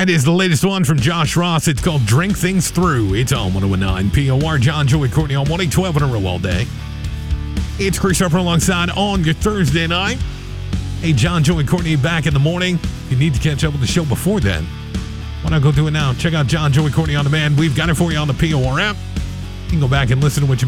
That is the latest one from Josh Ross. It's called Drink Things Through. It's on 101.9 POR. John, Joey, Courtney on 1-812 in a row all day. It's Chris Harper alongside on your Thursday night. Hey, John, Joey, Courtney back in the morning. If you need to catch up with the show before then, why not go do it now? Check out John, Joey, Courtney on demand. We've got it for you on the POR app. You can go back and listen to what you